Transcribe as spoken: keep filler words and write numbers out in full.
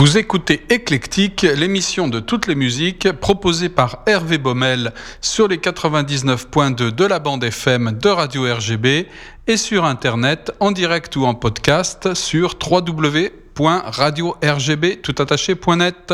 Vous écoutez Éclectique, l'émission de toutes les musiques proposée par Hervé Baumel sur les quatre-vingt-dix-neuf virgule deux de la bande F M de Radio R G B et sur Internet en direct ou en podcast sur w w w point radio r g b tout attaché point net.